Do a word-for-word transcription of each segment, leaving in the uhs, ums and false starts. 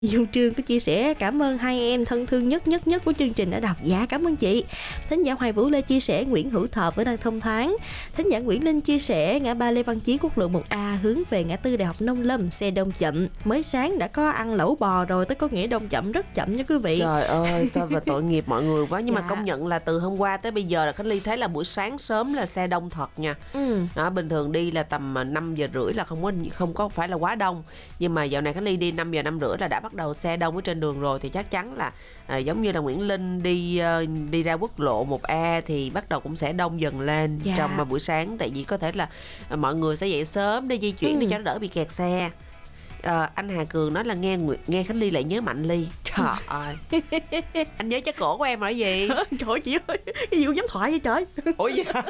Dung Trương có chia sẻ cảm ơn hai em thân thương nhất nhất nhất của chương trình đã đọc. Dạ cảm ơn chị. Thính giả Hoài Vũ Lê chia sẻ Nguyễn Hữu Thọ vẫn đang thông thoáng. Thính giả Nguyễn Linh chia sẻ ngã ba Lê Văn Chí quốc lộ một A hướng về ngã tư Đại học Nông Lâm xe đông chậm. Mới sáng đã có ăn lẩu bò rồi, tới có nghĩa đông chậm rất chậm nha quý vị. Trời ơi, tôi và tội nghiệp mọi người quá. Nhưng dạ. mà công nhận là từ hôm qua tới bây giờ là Khánh Ly thấy là buổi sáng sớm là xe đông thật nha. Ừ. Đó, bình thường đi là tầm năm giờ rưỡi là không có không có phải là quá đông. Nhưng mà dạo này Khánh Ly đi năm giờ năm rưỡi là đã bắt đầu xe đông ở trên đường rồi, thì chắc chắn là à, giống như là Nguyễn Linh đi uh, đi ra quốc lộ một A thì bắt đầu cũng sẽ đông dần lên dạ. trong uh, buổi sáng, tại vì có thể là uh, mọi người sẽ dậy sớm để di chuyển ừ. để cho nó đỡ bị kẹt xe. À, anh Hà Cường nói là nghe nghe Khánh Ly lại nhớ Mạnh Ly. Trời ơi. Anh nhớ trái cổ của em rồi gì? Trời ơi chị ơi, cái gì cũng giám thoại vậy trời. Ủa gì hả?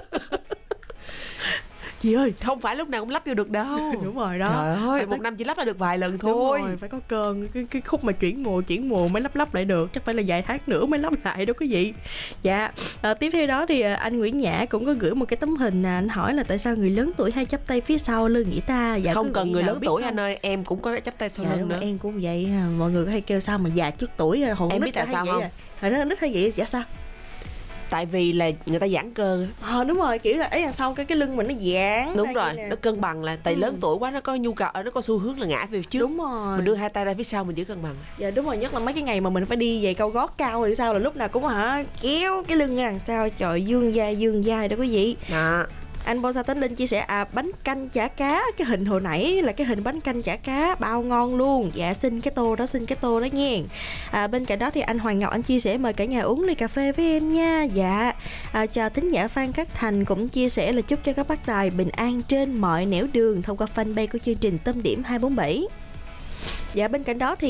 Chị ơi, không phải lúc nào cũng lắp vô được đâu. Đúng rồi đó. Trời ơi, một năm chỉ lắp ra được vài lần thôi. Đúng rồi, phải có cơn cái, cái khúc mà chuyển mùa chuyển mùa mới lắp lắp lại được, chắc phải là vài tháng nữa mới lắp lại đâu quý vị. Dạ, à, tiếp theo đó thì anh Nguyễn Nhã cũng có gửi một cái tấm hình, anh hỏi là tại sao người lớn tuổi hay chắp tay phía sau lưng nghĩ ta. Dạ, không cần người lớn tuổi không? Anh ơi, em cũng có chắp tay sau dạ, lưng nữa. Em cũng vậy, mọi người có hay kêu sao mà già trước tuổi hồn. Em biết tại sao không? Hồi đó nít hay vậy, dạ sao? Tại vì là người ta giãn cơ. Ờ à, đúng rồi, kiểu là ấy đằng sau cái cái lưng mình nó giãn. Đúng rồi, nó cân bằng là tại ừ. lớn tuổi quá nó có nhu cầu, nó có xu hướng là ngã về trước. Đúng rồi. Mình đưa hai tay ra phía sau mình giữ cân bằng. Dạ đúng rồi, nhất là mấy cái ngày mà mình phải đi giày cao gót cao thì sao là lúc nào cũng hả kéo cái lưng ra đằng sau, trời dương dai dương dai đó quý vị. Đó. Anh Bonsa Tấn Linh chia sẻ à bánh canh chả cá, cái hình hồi nãy là cái hình bánh canh chả cá bao ngon luôn. Dạ xin cái tô đó, xin cái tô đó nha. À, bên cạnh đó thì anh Hoàng Ngọc anh chia sẻ mời cả nhà uống ly cà phê với em nha. Dạ. À, chào thính giả Phan Khắc Thành cũng chia sẻ là chúc cho các bác tài bình an trên mọi nẻo đường thông qua fanpage của chương trình Tâm Điểm hai bốn bảy. Dạ bên cạnh đó thì